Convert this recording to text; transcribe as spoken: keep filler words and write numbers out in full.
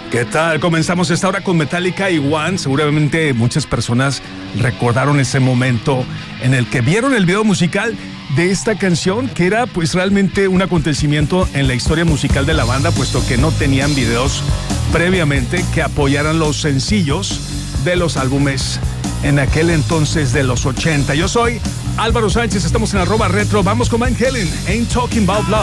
¿Qué tal? Comenzamos esta hora con Metallica y One. Seguramente muchas personas recordaron ese momento en el que vieron el video musical de esta canción, que era pues realmente un acontecimiento en la historia musical de la banda, puesto que no tenían videos previamente que apoyaran los sencillos de los álbumes en aquel entonces de los ochenta. Yo soy Álvaro Sánchez, estamos en arroba retro. Vamos con Van Halen, Ain't Talking About Love.